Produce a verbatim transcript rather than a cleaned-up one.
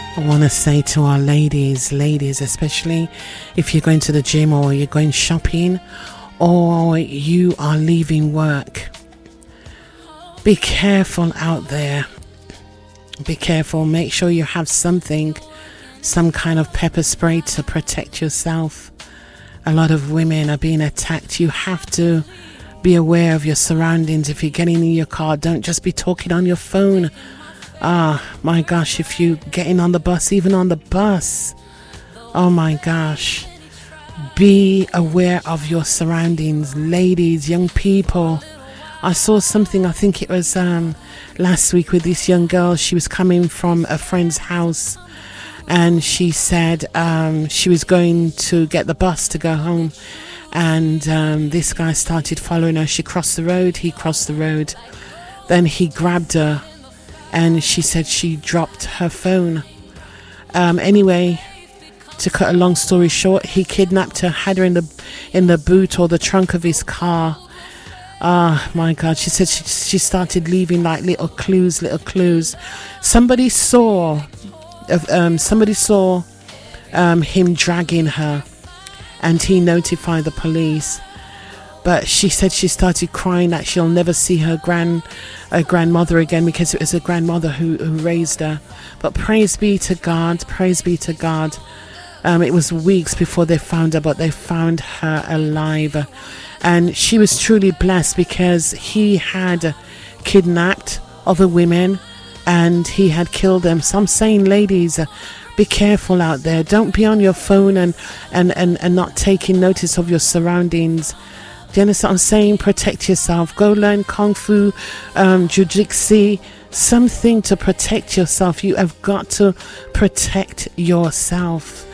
I want to say to our ladies, ladies, especially if you're going to the gym or you're going shopping or you are leaving work, be careful out there. Be careful. Make sure you have something, some kind of pepper spray to protect yourself. A lot of women are being attacked. You have to be aware of your surroundings. If you're getting in your car, don't just be talking on your phone. Ah, my gosh, if you getting on the bus, even on the bus, oh my gosh, be aware of your surroundings. Ladies, young people, I saw something, I think it was um, last week with this young girl. She was coming from a friend's house and she said um, she was going to get the bus to go home, and um, this guy started following her. She crossed the road, he crossed the road, then he grabbed her. And she said she dropped her phone. Um, anyway, to cut a long story short, he kidnapped her, had her in the in the boot or the trunk of his car. Ah, oh, my God. She said she, she started leaving like little clues, little clues. Somebody saw, um, somebody saw um, him dragging her, and he notified the police. But she said she started crying that she'll never see her grand, her grandmother again, because it was her grandmother who, who raised her. But praise be to God, praise be to God. Um, it was weeks before they found her, but they found her alive. And she was truly blessed because he had kidnapped other women and he had killed them. So I'm saying, ladies, be careful out there. Don't be on your phone and, and, and, and not taking notice of your surroundings. Do you understand what I'm saying? Protect yourself. Go learn Kung Fu, um, Jiu-Jitsu, something to protect yourself. You have got to protect yourself.